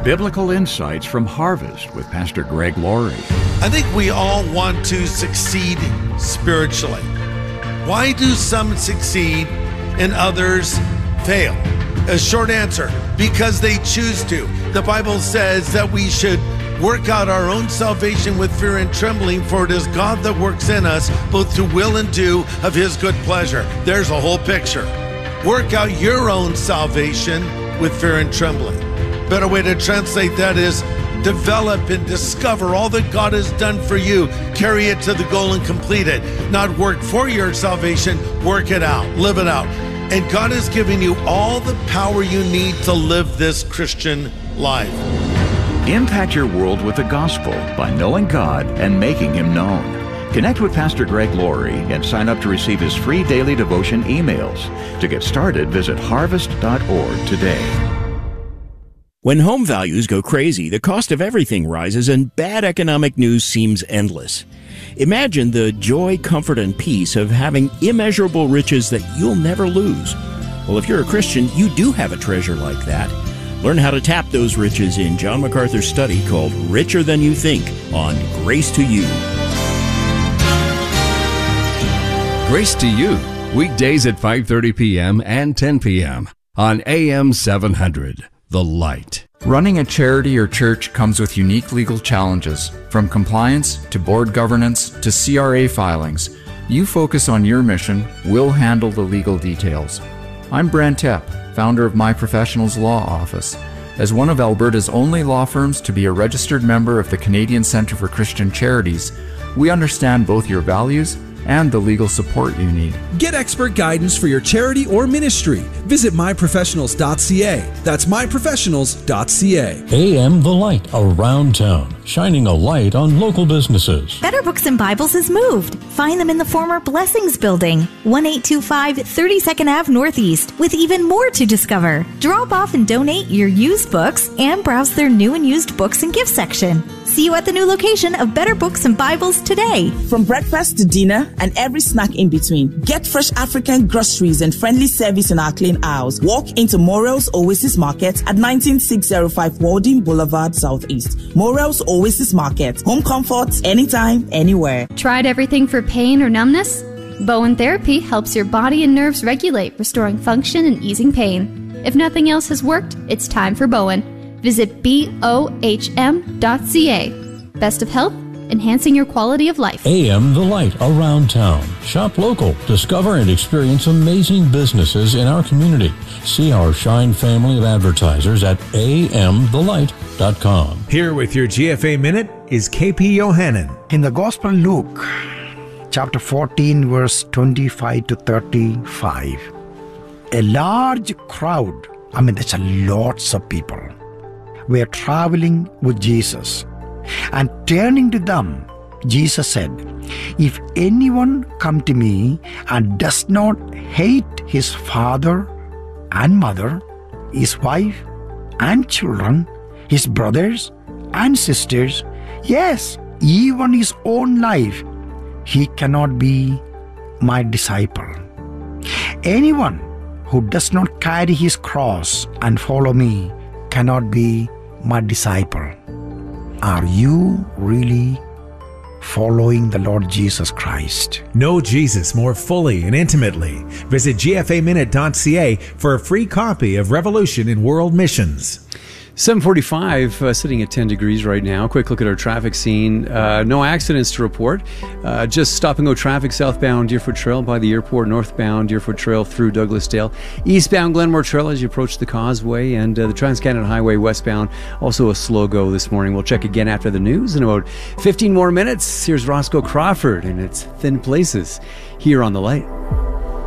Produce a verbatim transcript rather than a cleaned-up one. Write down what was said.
Biblical insights from Harvest with Pastor Greg Laurie. I think we all want to succeed spiritually. Why do some succeed and others fail? A short answer, because they choose to. The Bible says that we should work out our own salvation with fear and trembling, for it is God that works in us both to will and do of his good pleasure. There's a whole picture. Work out your own salvation with fear and trembling. Better way to translate that is develop and discover all that God has done for you. Carry it to the goal and complete it. Not work for your salvation, work it out, live it out. And God has given you all the power you need to live this Christian life. Impact your world with the gospel by knowing God and making him known. Connect with Pastor Greg Laurie and sign up to receive his free daily devotion emails. To get started, visit harvest dot org today. When home values go crazy, the cost of everything rises and bad economic news seems endless. Imagine the joy, comfort, and peace of having immeasurable riches that you'll never lose. Well, if you're a Christian, you do have a treasure like that. Learn how to tap those riches in John MacArthur's study called Richer Than You Think on Grace to You. Grace to You, weekdays at five thirty p.m. and ten p.m. on A M seven hundred. The Light. Running a charity or church comes with unique legal challenges, from compliance to board governance to C R A filings. You focus on your mission, we'll handle the legal details. I'm Brent Tepp, founder of My Professionals Law Office. As one of Alberta's only law firms to be a registered member of the Canadian Centre for Christian Charities, we understand both your values and the legal support you need. Get expert guidance for your charity or ministry. Visit my professionals dot c a. That's my professionals dot c a. A M The Light, around town, shining a light on local businesses. Better Books and Bibles has moved. Find them in the former Blessings Building, one eight two five thirty-second Avenue Northeast, with even more to discover. Drop off and donate your used books and browse their new and used books and gift section. See you at the new location of Better Books and Bibles today. From breakfast to dinner and every snack in between, get fresh African groceries and friendly service in our clean aisles. Walk into Morel's Oasis Market at nineteen six oh five Walden Boulevard Southeast. Morel's Oasis Market. Home comfort, anytime, anywhere. Tried everything for pain or numbness? Bowen Therapy helps your body and nerves regulate, restoring function and easing pain. If nothing else has worked, it's time for Bowen. Visit B O H M dot C A. Best of health, enhancing your quality of life. A M The Light, around town. Shop local. Discover and experience amazing businesses in our community. See our Shine family of advertisers at A M the light dot com. Here with your G F A Minute is K P Yohannan. In the Gospel of Luke, chapter fourteen, verse twenty-five to thirty-five, a large crowd, I mean, there's a lots of people, were traveling with Jesus. And turning to them, Jesus said, "If anyone come to me and does not hate his father and mother, his wife and children, his brothers and sisters, yes, even his own life, he cannot be my disciple. Anyone who does not carry his cross and follow me cannot be my disciple." Are you really following the Lord Jesus Christ? Know Jesus more fully and intimately. Visit G F A minute dot C A for a free copy of Revolution in World Missions. seven forty-five, uh, sitting at ten degrees right now. Quick look at our traffic scene. Uh, no accidents to report. Uh, just stop and go traffic southbound Deerfoot Trail by the airport, northbound Deerfoot Trail through Douglasdale, eastbound Glenmore Trail as you approach the causeway, and uh, the Trans-Canada Highway westbound. Also a slow go this morning. We'll check again after the news in about fifteen more minutes. Here's Roscoe Crawford, and it's Thin Places here on The Light.